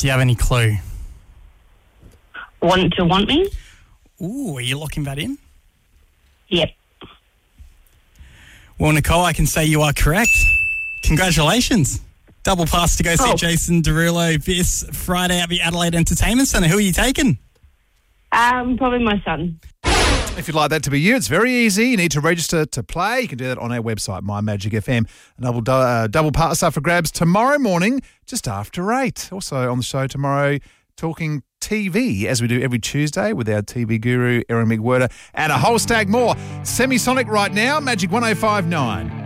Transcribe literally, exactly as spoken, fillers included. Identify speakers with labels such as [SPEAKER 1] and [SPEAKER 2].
[SPEAKER 1] Do you have any clue?
[SPEAKER 2] Want to want me?
[SPEAKER 1] Ooh, are you locking that in?
[SPEAKER 2] Yep.
[SPEAKER 1] Well, Nicole, I can say you are correct. Congratulations. Double pass to go see
[SPEAKER 2] Oh.
[SPEAKER 1] Jason Derulo this Friday at the Adelaide Entertainment Centre. Who are you taking?
[SPEAKER 2] Um, probably my son.
[SPEAKER 3] If you'd like that to be you, it's very easy. You need to register to play. You can do that on our website, My Magic F M. A double, uh, double pass up for grabs tomorrow morning, just after eight. Also on the show tomorrow, talking T V, as we do every Tuesday with our T V guru, Erin McWhirter, and a whole stack more. Semisonic right now, Magic one oh five point nine.